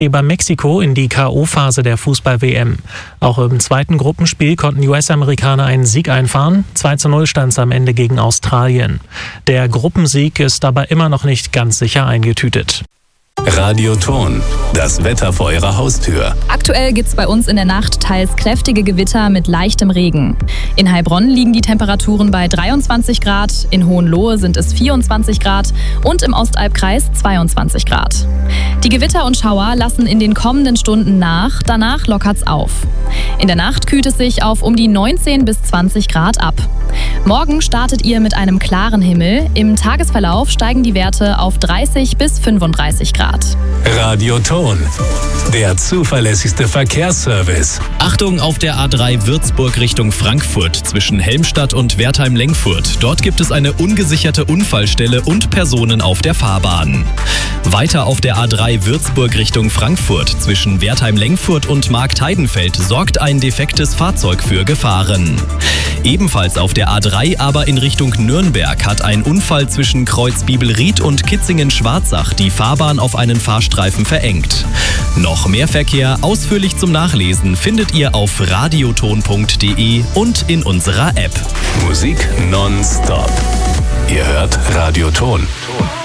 Über Mexiko in die K.O.-Phase der Fußball-WM. Auch im zweiten Gruppenspiel konnten die US-Amerikaner einen Sieg einfahren. 2:0 stand es am Ende gegen Australien. Der Gruppensieg ist aber immer noch nicht ganz sicher eingetütet. Radioton, das Wetter vor Ihrer Haustür. Aktuell gibt's bei uns in der Nacht teils kräftige Gewitter mit leichtem Regen. In Heilbronn liegen die Temperaturen bei 23 Grad, in Hohenlohe sind es 24 Grad und im Ostalbkreis 22 Grad. Die Gewitter und Schauer lassen in den kommenden Stunden nach, danach lockert's auf. In der Nacht kühlt es sich auf um die 19 bis 20 Grad ab. Morgen startet ihr mit einem klaren Himmel. Im Tagesverlauf steigen die Werte auf 30 bis 35 Grad. Radioton, der zuverlässigste Verkehrsservice. Achtung auf der A3 Würzburg Richtung Frankfurt zwischen Helmstadt und Wertheim-Lenkfurt. Dort gibt es eine ungesicherte Unfallstelle und Personen auf der Fahrbahn. Weiter auf der A3 Würzburg Richtung Frankfurt zwischen Wertheim-Lenkfurt und Marktheidenfeld sorgt ein defektes Fahrzeug für Gefahren. Ebenfalls auf der A3, aber in Richtung Nürnberg, hat ein Unfall zwischen Kreuz Bibelried und Kitzingen-Schwarzach die Fahrbahn auf einen Fahrstreifen verengt. Noch mehr Verkehr ausführlich zum Nachlesen findet ihr auf radioton.de und in unserer App. Musik nonstop. Ihr hört Radioton.